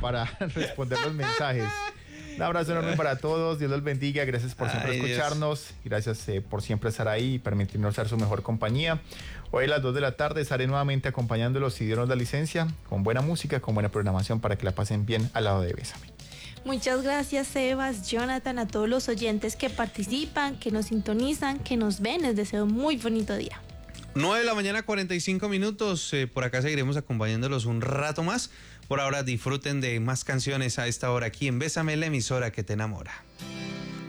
para responder los mensajes. Un abrazo enorme para todos, Dios los bendiga, gracias por siempre escucharnos, gracias por siempre estar ahí y permitirnos ser su mejor compañía. Hoy a las 2 de la tarde estaré nuevamente acompañándolos si dieron la licencia, con buena música, con buena programación para que la pasen bien al lado de Bésame. Muchas gracias, Sebas, Jonathan, a todos los oyentes que participan, que nos sintonizan, que nos ven. Les deseo un muy bonito día. 9 de la mañana, 45 minutos. Por acá seguiremos acompañándolos un rato más. Por ahora disfruten de más canciones a esta hora aquí en Bésame, la emisora que te enamora.